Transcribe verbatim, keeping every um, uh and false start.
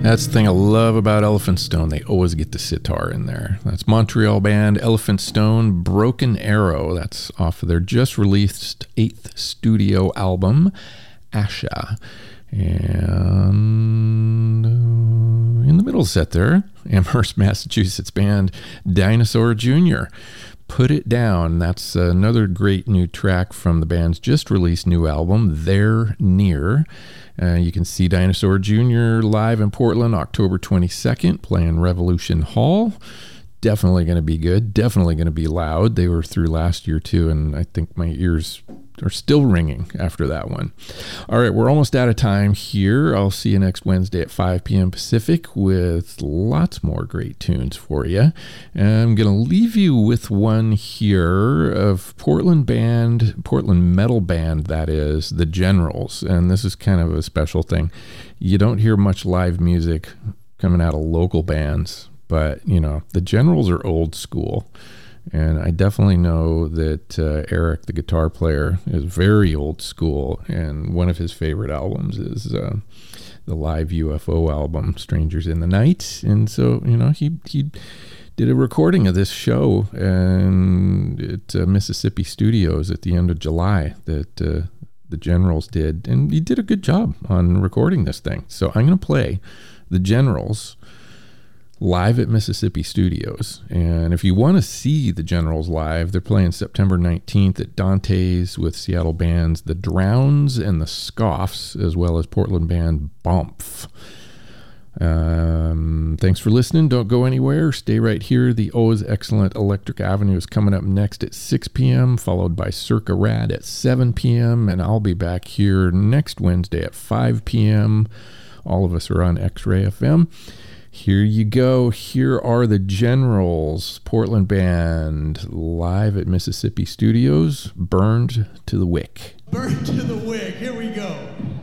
That's the thing I love about Elephant Stone. They always get the sitar in there. That's Montreal band Elephant Stone, Broken Arrow. That's off of their just released eighth studio album, Asha. And uh, in the middle set there, Amherst, Massachusetts band Dinosaur Junior Put It Down. That's another great new track from the band's just released new album, They're Near. Uh, you can see Dinosaur Junior live in Portland October twenty-second, playing Revolution Hall. Definitely going to be good. Definitely going to be loud. They were through last year too, and I think my ears are still ringing after that one. All right, we're almost out of time here. I'll see you next Wednesday at five p.m. Pacific with lots more great tunes for you. And I'm going to leave you with one here of Portland band, Portland metal band, that is, The Generals. And this is kind of a special thing. You don't hear much live music coming out of local bands, but, you know, The Generals are old school. And I definitely know that uh, Eric, the guitar player, is very old school. And one of his favorite albums is uh, the live U F O album, Strangers in the Night. And so, you know, he he did a recording of this show and at uh, Mississippi Studios at the end of July that uh, the Generals did. And he did a good job on recording this thing. So I'm going to play The Generals live at Mississippi Studios. And if you want to see the Generals live, they're playing September nineteenth at Dante's with Seattle bands The Drowns and The Scoffs, as well as Portland band Bomph. Um, thanks for listening. Don't go anywhere. Stay right here. The always excellent Electric Avenue is coming up next at six p.m., followed by Circa Rad at seven p.m., and I'll be back here next Wednesday at five p.m. All of us are on X-Ray F M. Here you go. Here are the Generals, Portland band, live at Mississippi Studios, Burned to the Wick. Burned to the Wick. Here we go.